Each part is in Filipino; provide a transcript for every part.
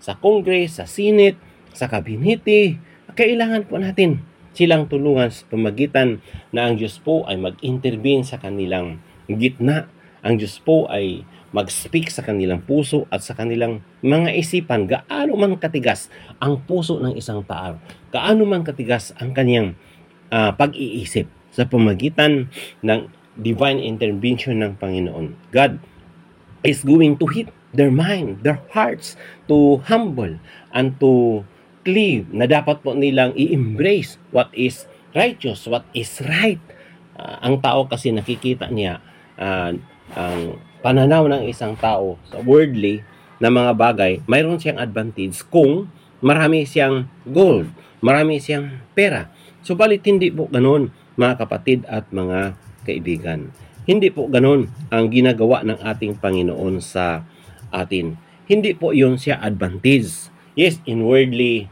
sa Congress, sa Senate, sa Kabinete. Kailangan po natin silang tulungan sa pamagitan na ang Diyos po ay mag-intervene sa kanilang gitna. Ang Diyos po ay mag-speak sa kanilang puso at sa kanilang mga isipan. Gaano man katigas ang puso ng isang tao, gaano man katigas ang kanyang pag-iisip, sa pamagitan ng divine intervention ng Panginoon, God is going to hit their mind, their hearts, to humble and to cleave, na dapat po nilang i-embrace what is righteous, what is right. Ang tao kasi nakikita niya ang pananaw ng isang tao sa worldly na mga bagay, mayroon siyang advantage kung marami siyang gold, marami siyang pera. Subalit hindi po ganoon, mga kapatid at mga kaibigan. Hindi po ganoon ang ginagawa ng ating Panginoon sa atin. Hindi po yun siya advantage. Yes, in worldly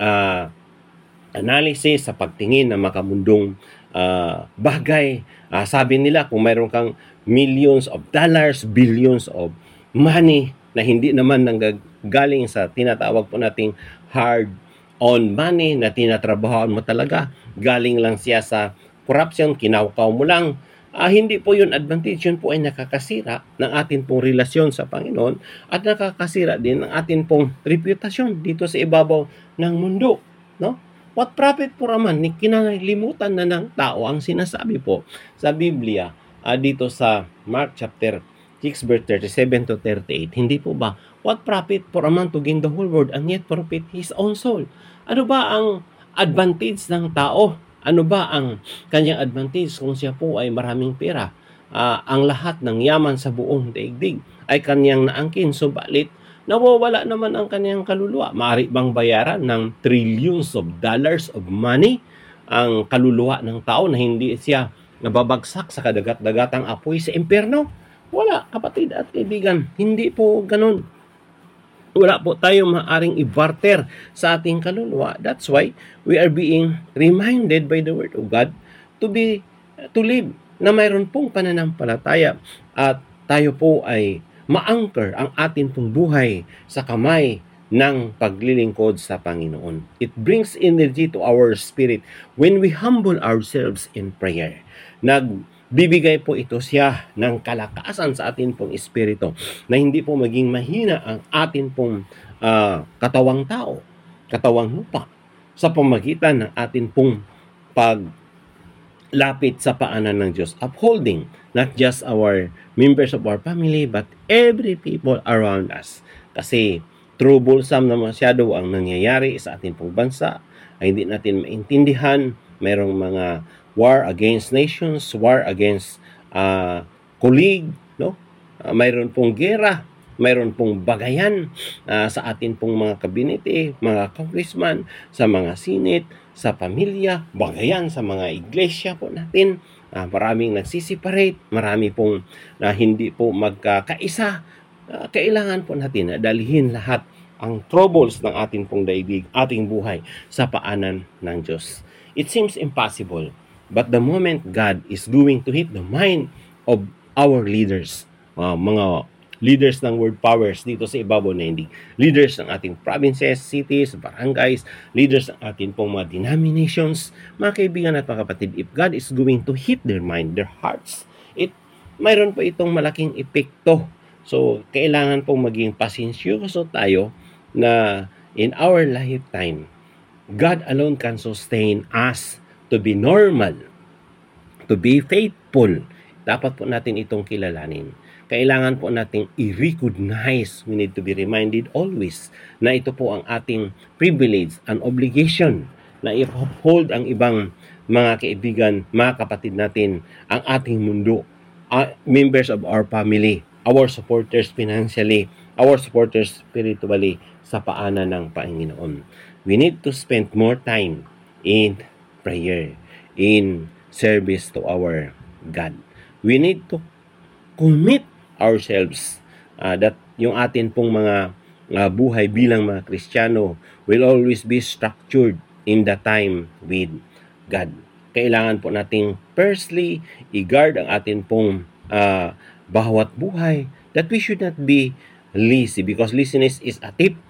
analysis, sa pagtingin ng makamundong bagay, sabi nila kung mayroon kang millions of dollars, billions of money na hindi naman nanggagaling sa tinatawag po nating hard-on money na tinatrabahoan mo talaga, galing lang siya sa corruption, kinaukaw mo lang, hindi po yun advantage. Yun po ay nakakasira ng atin pong relasyon sa Panginoon at nakakasira din ng atin pong reputasyon dito sa ibabaw ng mundo, no? What profit po naman, kinalimutan na ng tao ang sinasabi po sa Biblia dito sa Mark chapter 6 verse 37 to 38. Hindi po ba, what profit for a man to gain the whole world and yet forfeit his own soul? Ano ba ang advantage ng tao? Ano ba ang kanyang advantage kung siya po ay maraming pera? Ang lahat ng yaman sa buong daigdig ay kanyang naangkin, subalit nawawala naman ang kanyang kaluluwa. Maaari bang bayaran ng trillions of dollars of money ang kaluluwa ng tao na hindi siya nababagsak sa kadagat-dagatang apoy sa impyerno? Wala, kapatid at kaibigan, hindi po ganun. Wala po tayo maaaring i-barter sa ating kaluluwa. That's why we are being reminded by the Word of God to live na mayroon pong pananampalataya at tayo po ay ma-anchor ang atin pong buhay sa kamay ng paglilingkod sa Panginoon. It brings energy to our spirit when we humble ourselves in prayer. Nagbibigay po ito siya ng kalakasan sa atin pong espiritu na hindi po maging mahina ang atin pong katawang tao, katawang lupa, sa pamagitan ng atin pong paglapit sa paanan ng Diyos, upholding not just our members of our family but every people around us. Kasi troublesome na masyado ang nangyayari sa ating pong bansa, ay hindi natin maintindihan. Mayroong mga war against nations, war against colleague, no? Mayroon pong gera, mayroon pong bagayan sa atin pong mga kabinete, mga congressman, sa mga senate, sa pamilya, bagayan sa mga iglesia po natin. Maraming nagsisiparate, marami pong hindi po magkakaisa. Kailangan po natin na dalhin lahat ang troubles ng ating pong daigdig, ating buhay sa paanan ng Diyos. It seems impossible, but the moment God is going to hit the mind of our leaders, mga leaders ng world powers dito sa ibabaw na hindi, leaders ng ating provinces, cities, barangays, leaders ng ating pong mga denominations, mga kaibigan at mga kapatid, if God is going to hit their mind, their hearts, mayroon po itong malaking epekto. So, kailangan pong maging pasensyoso tayo na in our lifetime, God alone can sustain us to be normal, to be faithful. Dapat po natin itong kilalanin. Kailangan po nating i-recognize, we need to be reminded always na ito po ang ating privilege and obligation na i-uphold ang ibang mga kaibigan, mga kapatid natin, ang ating mundo, members of our family, our supporters financially, our supporters spiritually sa paanan ng Panginoon. We need to spend more time in prayer, in service to our God. We need to commit ourselves that yung atin pong mga buhay bilang mga Kristiyano will always be structured in the time with God. Kailangan po nating firstly i-guard ang atin pong bawat buhay, that we should not be lazy, because laziness is a thief